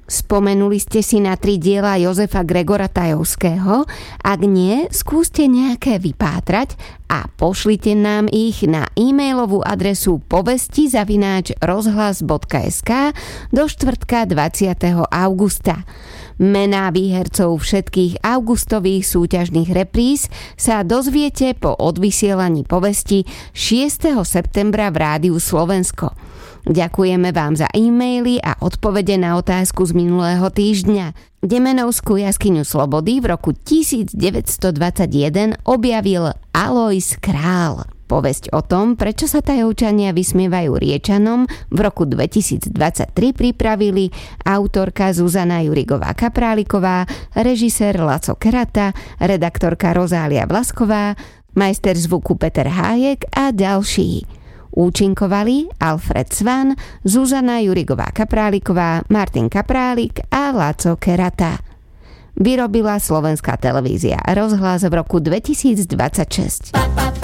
Spomenuli ste si na 3 diela Jozefa Gregora Tajovského? Ak nie, skúste nejaké vypátrať a pošlite nám ich na e-mailovú adresu povesti@rozhlas.sk do štvrtka 20. augusta. Mená výhercov všetkých augustových súťažných repríz sa dozviete po odvysielaní povesti 6. septembra v Rádiu Slovensko. Ďakujeme vám za e-maily a odpovede na otázku z minulého týždňa. Demenovskú jaskyňu Slobody v roku 1921 objavil Alojz Král. Povesť o tom, prečo sa Tajovčania vysmievajú Riečanom, v roku 2023 pripravili autorka Zuzana Jurigová-Kapráliková, režisér Laco Kerata, redaktorka Rozália Vlasková, majster zvuku Peter Hájek a ďalší. Účinkovali Alfred Svan, Zuzana Jurigová-Kapráliková, Martin Kaprálik a Laco Kerata. Vyrobila Slovenská televízia Rozhlas v roku 2026.